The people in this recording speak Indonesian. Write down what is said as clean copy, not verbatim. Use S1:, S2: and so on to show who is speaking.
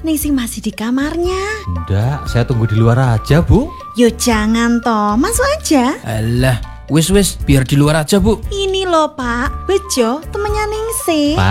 S1: Ningsih masih di kamarnya.
S2: Ndak, saya tunggu di luar aja, Bu.
S1: Yo jangan toh, masuk aja.
S3: Alah, wis biar di luar aja, Bu.
S1: Ini loh Pak, Bejo temennya Ningsih.